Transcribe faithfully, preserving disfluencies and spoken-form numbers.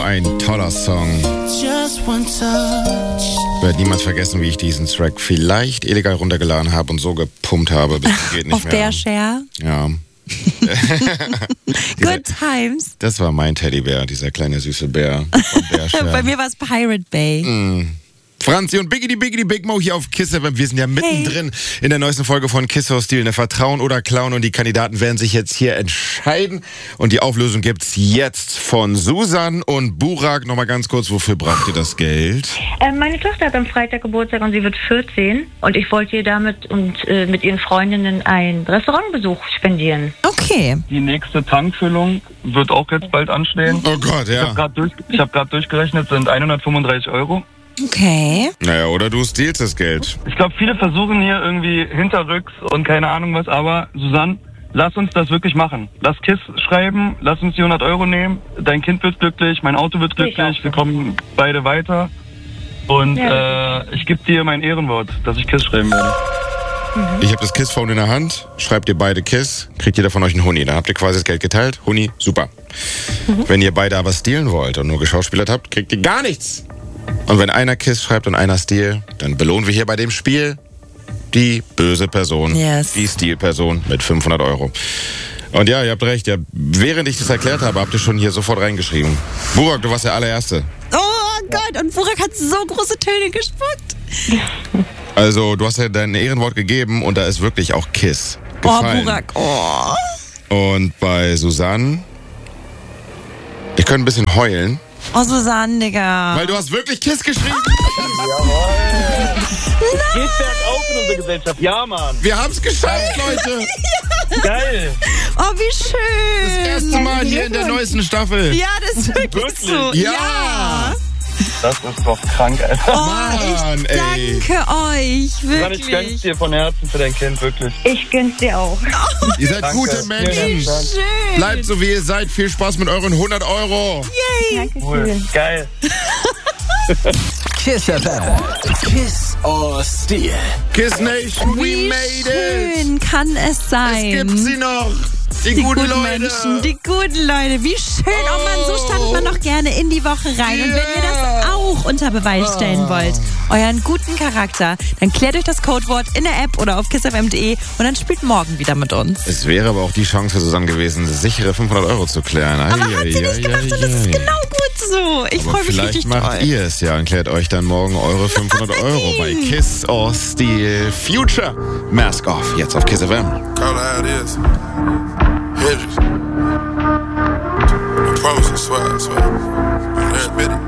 ein toller Song. Wird niemals vergessen, wie ich diesen Track vielleicht illegal runtergeladen habe und so gepumpt habe, bis es geht nicht Auf mehr. Bear Share? Ja. Good times. Das war mein Teddybär, dieser kleine süße Bär. Von Bear Share. Bei mir war es Pirate Bay. Mm. Franzi und Biggity Biggity Big Mo hier auf Kiss F M. Wir sind ja mittendrin hey. in der neuesten Folge von Kiss Haus Stil, ne Vertrauen oder Klauen, und die Kandidaten werden sich jetzt hier entscheiden und die Auflösung gibt's jetzt von Susan und Burak. Nochmal ganz kurz, wofür braucht ihr das Geld? Äh, meine Tochter hat am Freitag Geburtstag und sie wird vierzehn und ich wollte ihr damit und äh, mit ihren Freundinnen einen Restaurantbesuch spendieren. Okay. Die nächste Tankfüllung wird auch jetzt bald anstehen. Oh Gott, ja. Ich habe gerade durch, ich hab grad durchgerechnet, sind hundertfünfunddreißig Euro. Okay. Naja, oder du stehlst das Geld. Ich glaube, viele versuchen hier irgendwie hinterrücks und keine Ahnung was, aber Susanne, lass uns das wirklich machen. Lass Kiss schreiben, lass uns die hundert Euro nehmen, dein Kind wird glücklich, mein Auto wird glücklich, wir kommen beide weiter und ja. äh, ich gebe dir mein Ehrenwort, dass ich Kiss schreiben werde. Ich habe das Kiss-Phone in der Hand, schreibt ihr beide Kiss, kriegt jeder von euch einen Huni. Dann habt ihr quasi das Geld geteilt. Huni, super. Mhm. Wenn ihr beide aber stehlen wollt und nur geschauspielert habt, kriegt ihr gar nichts. Und wenn einer Kiss schreibt und einer Stil, dann belohnen wir hier bei dem Spiel die böse Person, yes. die Stil-Person mit fünfhundert Euro. Und ja, ihr habt recht, ja, während ich das erklärt habe, habt ihr schon hier sofort reingeschrieben. Burak, du warst der allererste. Oh Gott, und Burak hat so große Töne gespuckt. Also, du hast ja dein Ehrenwort gegeben und da ist wirklich auch Kiss gefallen. Oh, Burak, oh. Und bei Susanne, ich könnte ein bisschen heulen. Oh, Susanne, Digga. Weil du hast wirklich Kiss geschrieben. Jawohl. Es geht bergauf in unserer Gesellschaft. Ja, Mann. Wir haben's geschafft, Leute. Ja. Geil. Oh, wie schön. Das erste Mal hier in der neuesten Staffel. Ja, das ist wirklich, wirklich? so. Ja. ja. Das ist doch krank, Alter. Oh, Mann, ich ey. danke euch, wirklich. Ich gönn's dir von Herzen für dein Kind, wirklich. Ich gönn's dir auch. Ihr seid Danke. gute Menschen. Schön. Bleibt so, wie ihr seid. Viel Spaß mit euren hundert Euro. Yay. Cool. Geil. Kiss F M. Kiss or Steal. Kiss Nation, we Wie made it. schön kann es sein. Es gibt sie noch. Die, Die guten guten Leute. Menschen, die guten Leute. Wie schön. Oh Mann, so startet man doch gerne in die Woche rein. Und wenn ihr das auch unter Beweis stellen wollt, euren guten Charakter, dann klärt euch das Codewort in der App oder auf kiss f m punkt d e und dann spielt morgen wieder mit uns. Es wäre aber auch die Chance für Susanne gewesen, sichere fünfhundert Euro zu klären. Aber hat sie nicht gemacht und das ist genau gut so. Ich freue mich richtig Vielleicht macht toll. ihr es ja und klärt euch dann morgen eure fünfhundert Euro bei Kiss or Steal Future. Mask Off, jetzt auf Kiss F M. Call it how it is. Hendrix. I promise, I swear, I swear. I'm there,